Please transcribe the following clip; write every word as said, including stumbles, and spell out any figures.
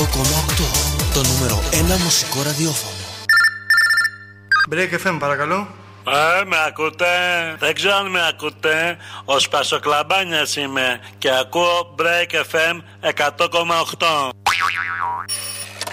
κόμμα οκτώ, το νούμερο ένα μουσικό ραδιόφωνο. Break εφ εμ παρακαλώ. Ε, με ακούτε? Δεν ξέρω αν με ακούτε. Ο Σπασοκλαμπάνιας είμαι και ακούω Break εφ εμ εκατό κόμμα οκτώ.